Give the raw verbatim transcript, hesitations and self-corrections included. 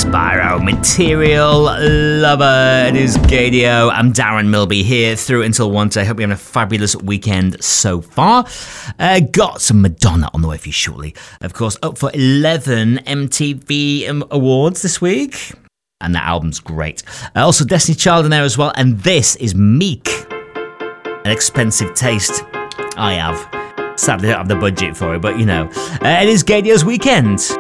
Spyro Material Lover. It is Gadio. I'm Darren Milby here through until one day. Hope you're having a fabulous weekend so far. Uh, got some Madonna on the way for you shortly. Of course, up for eleven M T V awards this week. And that album's great. Uh, also, Destiny Child in there as well. And this is Meek. An expensive taste. I have. Sadly, I don't have the budget for it, but you know. Uh, it is Gadio's weekend.